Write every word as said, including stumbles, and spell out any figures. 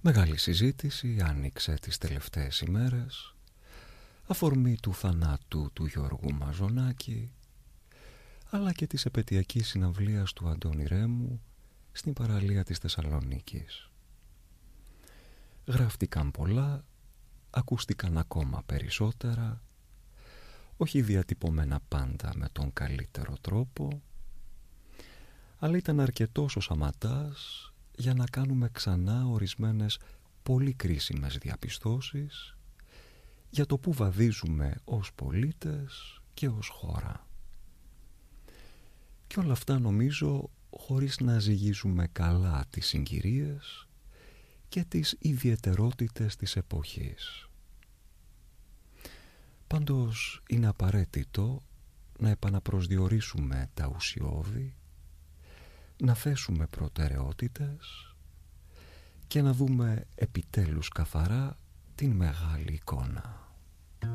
Μεγάλη συζήτηση άνοιξε τις τελευταίες ημέρες, αφορμή του θανάτου του Γιώργου Μαζονάκη, αλλά και της επετειακής συναυλίας του Αντώνη Ρέμου στην παραλία της Θεσσαλονίκης. Γράφτηκαν πολλά, ακούστηκαν ακόμα περισσότερα, όχι διατυπωμένα πάντα με τον καλύτερο τρόπο, αλλά ήταν αρκετός ο Σαματάς για να κάνουμε ξανά ορισμένες πολύ κρίσιμες διαπιστώσεις για το που βαδίζουμε ως πολίτες και ως χώρα. Και όλα αυτά νομίζω χωρίς να ζυγίζουμε καλά τις συγκυρίες και τις ιδιαιτερότητες της εποχής. Πάντως είναι απαραίτητο να επαναπροσδιορίσουμε τα ουσιώδη, να θέσουμε προτεραιότητες και να δούμε επιτέλους καθαρά την μεγάλη εικόνα.